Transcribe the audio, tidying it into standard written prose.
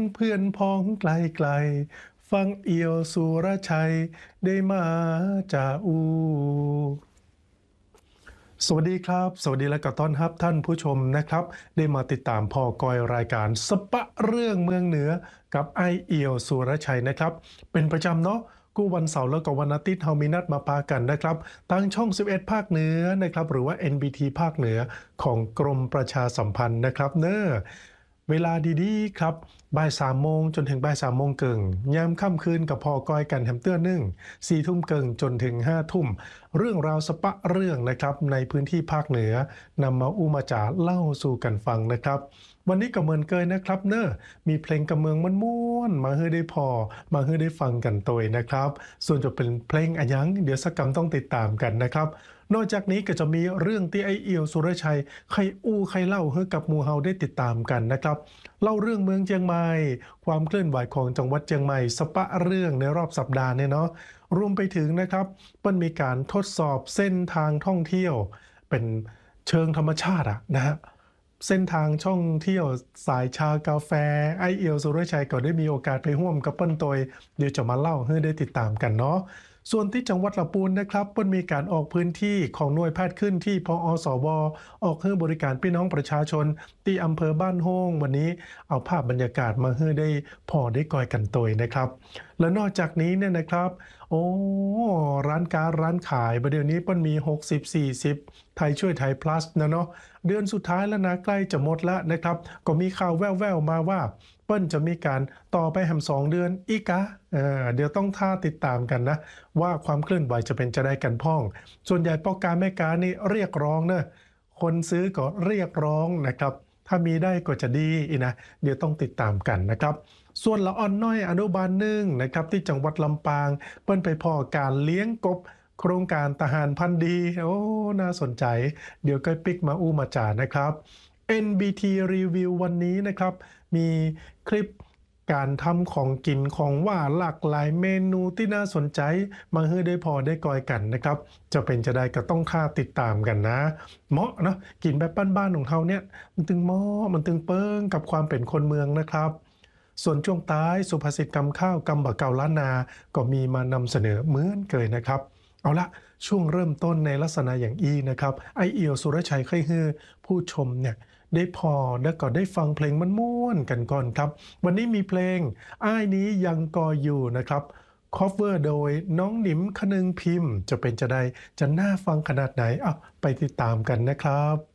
เพื่อนพ้องไกลไกลฟังเอี่ยวสุรชัยได้มาจาอูสวัสดีครับสวัสดีและก็ต้อนรับท่านผู้ชมนะครับได้มาติดตามพอกอยรายการสปะเรื่องเมืองเหนือกับไอเอี่ยวสุรชัยนะครับเป็นประจำเนาะกู้วันเสาร์แล้วก็วันอาทิตย์เฮามีนัดมาปากันนะครับทางช่อง11ภาคเหนือนะครับหรือว่า NBT ภาคเหนือของกรมประชาสัมพันธ์นะครับเนอะเวลาดีๆครับบ่าย3 โมงจนถึงบ่าย3 โมงเกิงยามค่ำคืนกับพอกอยกันแฮมเตื้อนึ่ง4 ทุ่มเกิงจนถึง5 ทุ่มเรื่องราวสปะเรื่องนะครับในพื้นที่ภาคเหนือนำมาอู้มาจาเล่าสู่กันฟังนะครับวันนี้ก็เหมือนเคยนะครับเนอะมีเพลงกำเมืองม้วนๆมาให้ได้พอมาให้ได้ฟังกันตัวนะครับส่วนจะเป็นเพลงอะยังเดี๋ยวสักกำต้องติดตามกันนะครับนอกจากนี้ก็จะมีเรื่องที่ไอเอียวสุรชัยใครอู้ใครเล่าให้กับหมู่เฮาได้ติดตามกันนะครับเล่าเรื่องเมืองเชียงใหม่ความเคลื่อนไหวของจังหวัดเชียงใหม่สปะเรื่องในรอบสัปดาห์เนี่ยเนาะรวมไปถึงนะครับมันมีการทดสอบเส้นทางท่องเที่ยวเป็นเชิงธรรมชาติอะนะฮะเส้นทางท่องเที่ยวสายชากาแฟไอเอียวสุรชัยก็ได้มีโอกาสไปร่วมกับเปิ้นตยเดี๋ยวจะมาเล่าให้ได้ติดตามกันเนาะ ส่วนที่จังหวัดลำพูนนะครับเปิ้นมีการออกพื้นที่ของหน่วยแพทย์ขึ้นที่พอสวออกให้บริการพี่น้องประชาชนที่อำเภอบ้านโฮงวันนี้เอาภาพบรรยากาศมาให้ได้พอได้กอยกันตยนะครับและนอกจากนี้เนี่ยนะครับโอ้ร้านค้าร้านขายประเดี๋ยวนี้เปิ้นมี60 40ไทยช่วยไทย plus นะเนาะเดือนสุดท้ายแล้วนะใกล้จะหมดแล้วนะครับก็มีข่าวแว่วๆมาว่าเปิ้นจะมีการต่อไปแฮม2 เดือนอีกะเดี๋ยวต้องท่าติดตามกันนะว่าความเคลื่อนไหวจะเป็นจะได้กันพ่องส่วนใหญ่พ่อค้าแม่ค้านี่เรียกร้องนะคนซื้อก็เรียกร้องนะครับถ้ามีได้ก็จะดีนะเดี๋ยวต้องติดตามกันนะครับส่วนละอ่อนน้อยอนุบาล1นะครับที่จังหวัดลำปางเปิ้นไปพอการเลี้ยงกบโครงการทหารพันธุ์ดีโอ้น่าสนใจเดี๋ยวก็ปิกมาอู้มาจานะครับ NBT Review วันนี้นะครับมีคลิปการทำของกินของว่าหลากหลายเมนูที่น่าสนใจมาให้ได้พอได้กอยกันนะครับจะเป็นจะได้ก็ต้องค่าติดตามกันนะเหมาะเนาะกินแบบบ้านๆของเขาเนี่ยมันตึงเหมาะมันตึงเปิ้งกับความเป็นคนเมืองนะครับส่วนช่วงท้ายสุภาษิตกำข้าวกำบะเก่าล้านนาก็มีมานำเสนอเหมือนเคยนะครับเอาละช่วงเริ่มต้นในลักษณะอย่างอีนะครับไอเอียวสุรชัยไข่ฮือผู้ชมเนี่ยได้พอแล้วก็ได้ฟังเพลงมันม่วนกันก่อนครับวันนี้มีเพลงอ้ายนี้ยังกออยู่นะครับคอฟเวอร์โดยน้องหนิมคนึงพิมพ์จะเป็นจะได้จะน่าฟังขนาดไหนไปติดตามกันนะครับ